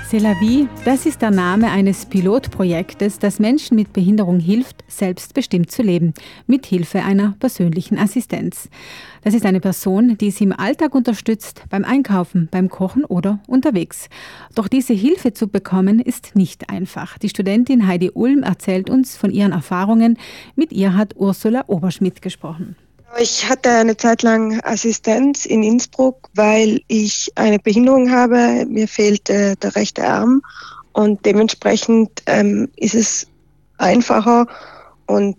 C'est la vie, das ist der Name eines Pilotprojektes, das Menschen mit Behinderung hilft, selbstbestimmt zu leben, mit Hilfe einer persönlichen Assistenz. Das ist eine Person, die sie im Alltag unterstützt, beim Einkaufen, beim Kochen oder unterwegs. Doch diese Hilfe zu bekommen, ist nicht einfach. Die Studentin Heidi Ulm erzählt uns von ihren Erfahrungen. Mit ihr hat Ursula Oberschmidt gesprochen. Ich hatte eine Zeit lang Assistenz in Innsbruck, weil ich eine Behinderung habe. Mir fehlt der rechte Arm und dementsprechend ist es einfacher und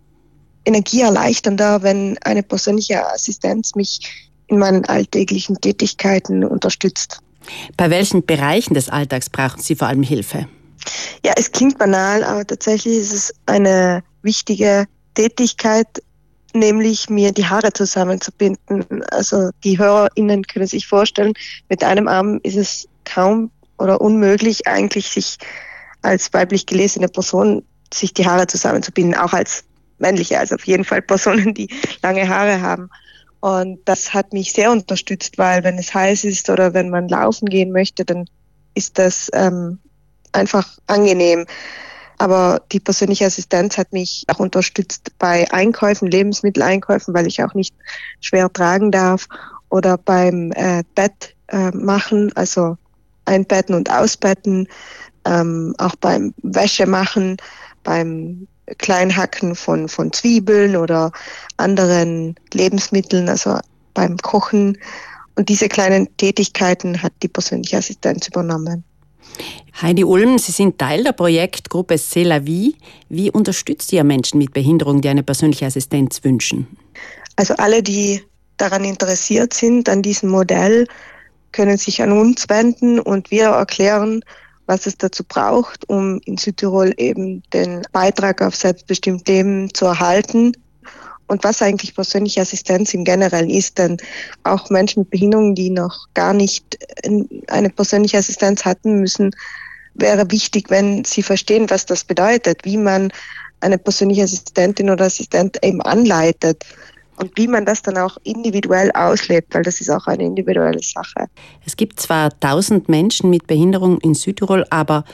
energieerleichternder, wenn eine persönliche Assistenz mich in meinen alltäglichen Tätigkeiten unterstützt. Bei welchen Bereichen des Alltags brauchen Sie vor allem Hilfe? Ja, es klingt banal, aber tatsächlich ist es eine wichtige Tätigkeit, nämlich mir die Haare zusammenzubinden. Also die HörerInnen können sich vorstellen, mit einem Arm ist es kaum oder unmöglich, eigentlich sich als weiblich gelesene Person sich die Haare zusammenzubinden, auch als männliche, also auf jeden Fall Personen, die lange Haare haben. Und das hat mich sehr unterstützt, weil wenn es heiß ist oder wenn man laufen gehen möchte, dann ist das einfach angenehm. Aber die persönliche Assistenz hat mich auch unterstützt bei Einkäufen, Lebensmitteleinkäufen, weil ich auch nicht schwer tragen darf, oder beim Bett machen, also einbetten und ausbetten, auch beim Wäsche machen, beim Kleinhacken von Zwiebeln oder anderen Lebensmitteln, also beim Kochen. Und diese kleinen Tätigkeiten hat die persönliche Assistenz übernommen. Heidi Ulm, Sie sind Teil der Projektgruppe C'est la vie. Wie unterstützt ihr Menschen mit Behinderung, die eine persönliche Assistenz wünschen? Also alle, die daran interessiert sind, an diesem Modell, können sich an uns wenden und wir erklären, was es dazu braucht, um in Südtirol eben den Beitrag auf selbstbestimmt Leben zu erhalten. Und was eigentlich persönliche Assistenz im Generellen ist, denn auch Menschen mit Behinderungen, die noch gar nicht eine persönliche Assistenz hatten, wäre wichtig, wenn sie verstehen, was das bedeutet, wie man eine persönliche Assistentin oder Assistent eben anleitet und wie man das dann auch individuell auslebt, weil das ist auch eine individuelle Sache. Es gibt zwar 1000 Menschen mit Behinderung in Südtirol, aber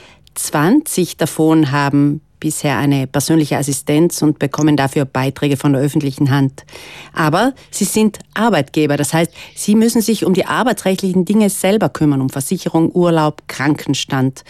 20 davon haben bisher eine persönliche Assistenz und bekommen dafür Beiträge von der öffentlichen Hand. Aber sie sind Arbeitgeber, das heißt, sie müssen sich um die arbeitsrechtlichen Dinge selber kümmern, um Versicherung, Urlaub, Krankenstand.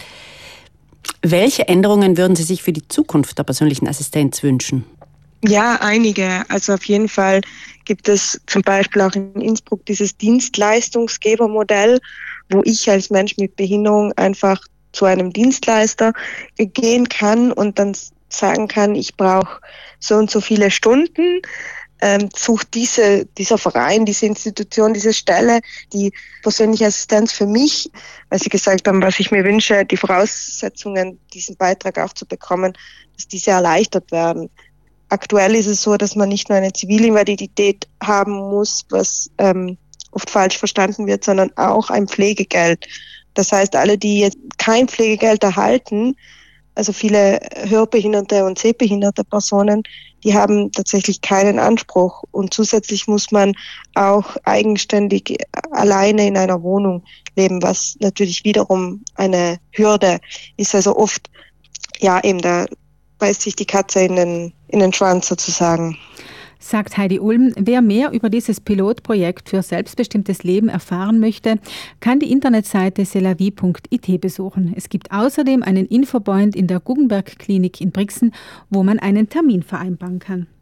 Welche Änderungen würden Sie sich für die Zukunft der persönlichen Assistenz wünschen? Ja, einige. Also auf jeden Fall gibt es zum Beispiel auch in Innsbruck dieses Dienstleistungsgebermodell, wo ich als Mensch mit Behinderung einfach zu einem Dienstleister gehen kann und dann sagen kann, ich brauche so und so viele Stunden, sucht dieser Verein, diese Institution, diese Stelle, die persönliche Assistenz für mich, weil sie gesagt haben, was ich mir wünsche, die Voraussetzungen, diesen Beitrag auch zu bekommen, dass diese erleichtert werden. Aktuell ist es so, dass man nicht nur eine Zivilinvalidität haben muss, was oft falsch verstanden wird, sondern auch ein Pflegegeld. Das heißt, alle, die jetzt kein Pflegegeld erhalten, also viele hörbehinderte und sehbehinderte Personen, die haben tatsächlich keinen Anspruch. Und zusätzlich muss man auch eigenständig alleine in einer Wohnung leben, was natürlich wiederum eine Hürde ist. Also oft, ja eben, da beißt sich die Katze in den Schwanz sozusagen. Sagt Heidi Ulm. Wer mehr über dieses Pilotprojekt für selbstbestimmtes Leben erfahren möchte, kann die Internetseite celavie.it besuchen. Es gibt außerdem einen Infopoint in der Guggenberg Klinik in Brixen, wo man einen Termin vereinbaren kann.